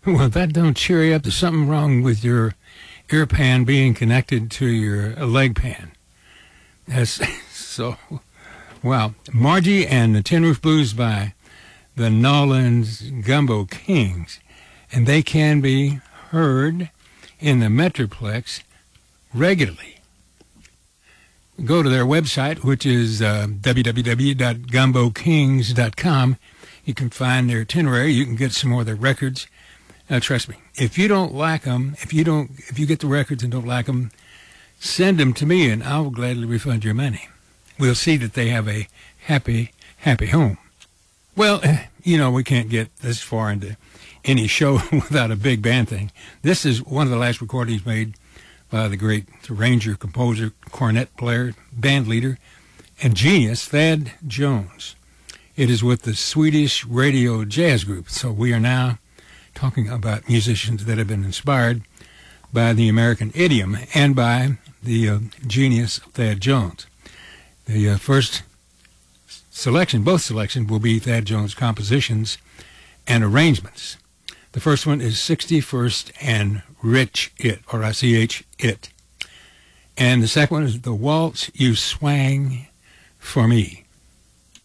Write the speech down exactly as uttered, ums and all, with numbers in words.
Well, that don't cheer you up. There's something wrong with your ear pan being connected to your leg pan. That's so. Wow. Margie and the Tin Roof Blues by the Nolans Gumbo Kings. And they can be heard in the Metroplex regularly. Go to their website, which is uh, w w w dot gumbo kings dot com. You can find their itinerary. You can get some more of their records. Uh, trust me, if you don't like them, if you don't, if you get the records and don't like them, send them to me, and I will gladly refund your money. We'll see that they have a happy, happy home. Well, you know, we can't get this far into any show without a big band thing. This is one of the last recordings made by the great arranger, composer, cornet player, band leader, and genius, Thad Jones. It is with the Swedish Radio Jazz Group. So we are now talking about musicians that have been inspired by the American idiom and by the uh, genius Thad Jones. The uh, first selection, both selections, will be Thad Jones' compositions and arrangements. The first one is sixty-first and Rich It, or I C H It. And the second one is The Waltz You Swang for Me.